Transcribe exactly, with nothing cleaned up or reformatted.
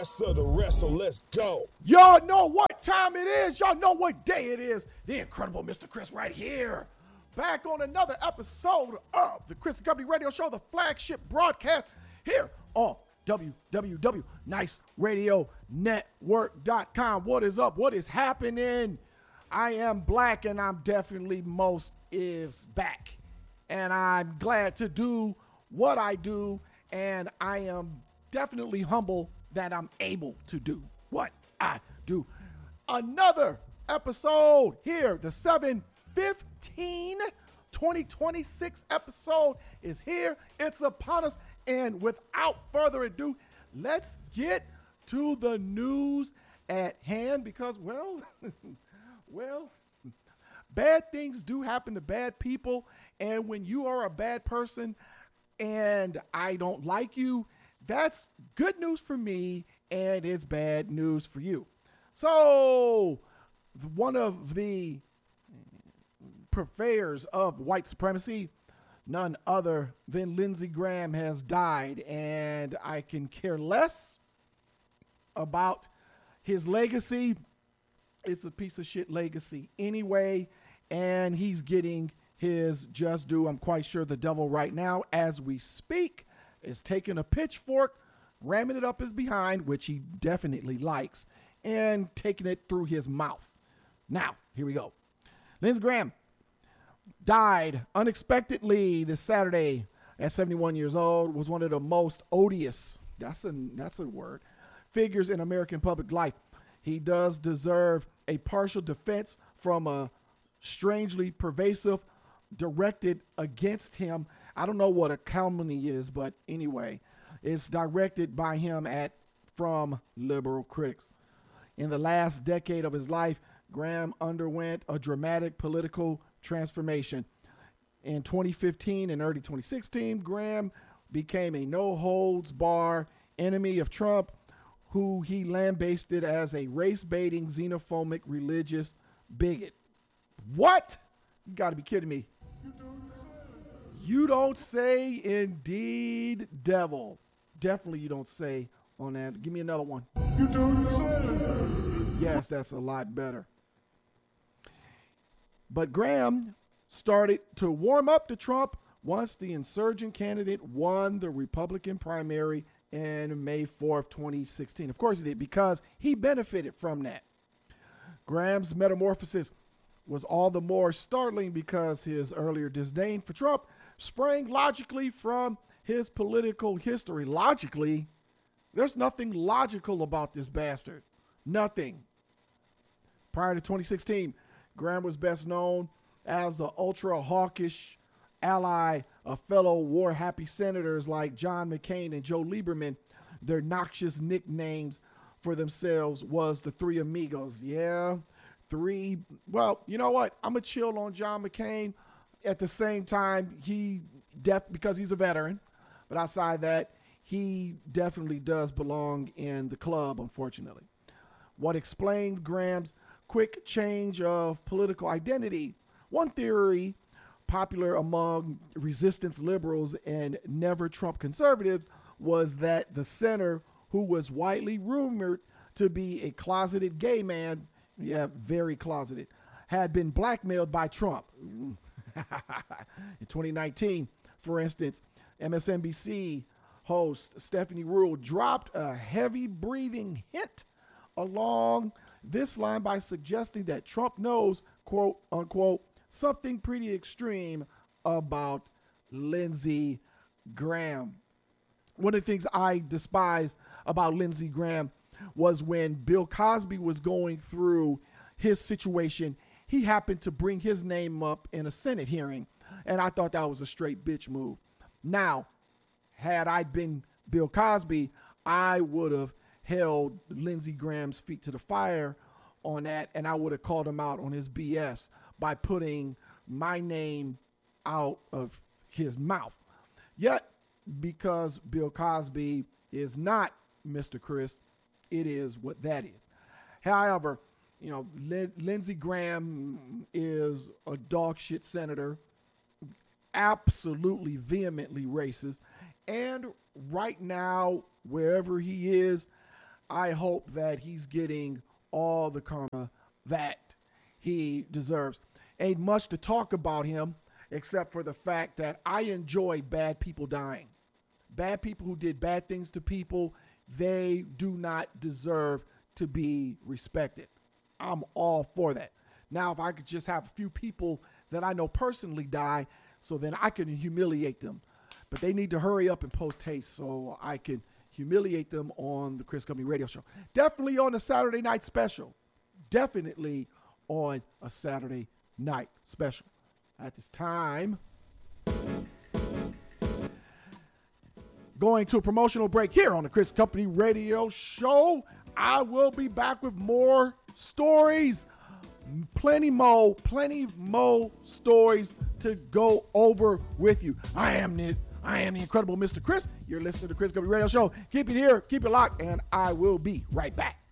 best of the rest, so let's go. Y'all know what time it is. Y'all know what day it is. The incredible Mister Chris right here. Back on another episode of the Chris and Company Radio Show, the flagship broadcast here on w w w dot nice radio network dot com. What is up? What is happening? I am black and I'm definitely most is back. And I'm glad to do what I do. And I am definitely humble that I'm able to do what I do. Another episode here, the seven fifteen twenty twenty-six episode is here. It's upon us. And without further ado, let's get to the news at hand because, well, well, bad things do happen to bad people. And when you are a bad person and I don't like you, that's good news for me and it's bad news for you. So one of the purveyors of white supremacy, none other than Lindsey Graham, has died, and I can care less about his legacy. It's a piece of shit legacy anyway, and he's getting his just due. I'm quite sure the devil right now, as we speak, is taking a pitchfork, ramming it up his behind, which he definitely likes, and taking it through his mouth. Now, here we go. Lindsey Graham died unexpectedly this Saturday at seventy-one years old, was one of the most odious, that's a, that's a word, figures in American public life. He does deserve a partial defense from a strangely pervasive directed against him. I don't know what a calumny is, but anyway, it's directed by him at from liberal critics. In the last decade of his life, Graham underwent a dramatic political transformation. In twenty fifteen and early twenty sixteen, Graham became a no-holds-barred enemy of Trump, who he lambasted as a race-baiting, xenophobic, religious bigot. What? You got to be kidding me. You don't say. You don't say, indeed, devil. Definitely you don't say on that. Give me another one. You don't say. Yes, that's a lot better. But Graham started to warm up to Trump once the insurgent candidate won the Republican primary in May fourth, twenty sixteen. Of course he did, because he benefited from that. Graham's metamorphosis was all the more startling because his earlier disdain for Trump sprang logically from his political history. Logically, there's nothing logical about this bastard. Nothing. Prior to twenty sixteen, Graham was best known as the ultra-hawkish ally of fellow war-happy senators like John McCain and Joe Lieberman. Their noxious nicknames for themselves was the Three Amigos. Yeah, three. Well, you know what? I'm going to chill on John McCain. At the same time, he def because he's a veteran. But outside that, he definitely does belong in the club, unfortunately. What explained Graham's quick change of political identity? One theory popular among resistance liberals and never Trump conservatives was that the senator, who was widely rumored to be a closeted gay man, yeah, very closeted, had been blackmailed by Trump. In twenty nineteen, for instance, M S N B C host Stephanie Ruhle dropped a heavy breathing hint along this line by suggesting that Trump knows, quote unquote, something pretty extreme about Lindsey Graham. One of the things I despise about Lindsey Graham was when Bill Cosby was going through his situation, he happened to bring his name up in a Senate hearing, and I thought that was a straight bitch move. Now, had I been Bill Cosby, I would have held Lindsey Graham's feet to the fire on that, and I would have called him out on his B S by putting my name out of his mouth. Yet, because Bill Cosby is not Mister Chris, it is what that is. However, you know, Lin- Lindsey Graham is a dog shit senator, absolutely vehemently racist, and right now, wherever he is, I hope that he's getting all the karma that he deserves. Ain't much to talk about him except for the fact that I enjoy bad people dying. Bad people who did bad things to people, they do not deserve to be respected. I'm all for that. Now, if I could just have a few people that I know personally die, so then I can humiliate them. But they need to hurry up and post haste so I can humiliate them on the Chris Company Radio Show. Definitely on the Saturday night special. Definitely on a Saturday night special. At this time, going to a promotional break here on the Chris Company Radio Show. I will be back with more stories. Plenty more, plenty more stories to go over with you. I am the, I am the incredible Mister Chris. You're listening to the Chris Company Radio Show. Keep it here, keep it locked, and I will be right back.